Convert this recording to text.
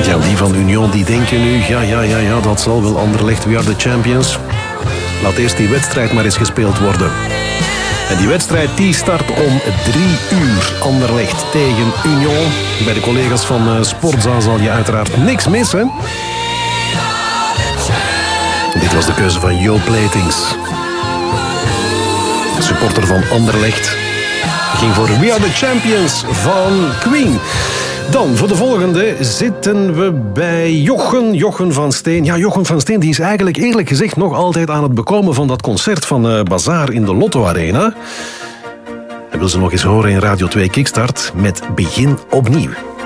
Ja, die van Union die denken nu, ja, dat zal wel Anderlecht, we are the champions. Laat eerst die wedstrijd maar eens gespeeld worden. En die wedstrijd die start om 3 uur. Anderlecht tegen Union. Bij de collega's van Sportza zal je uiteraard niks missen. Dit was de keuze van Joop Leitings. De supporter van Anderlecht ging voor We Are The Champions van Queen. Dan, voor de volgende zitten we bij Jochen van Steen. Ja, Jochen van Steen die is eigenlijk eerlijk gezegd nog altijd aan het bekomen van dat concert van Bazaar in de Lotto Arena. Hij wil ze nog eens horen in Radio 2 Kickstart met Begin Opnieuw.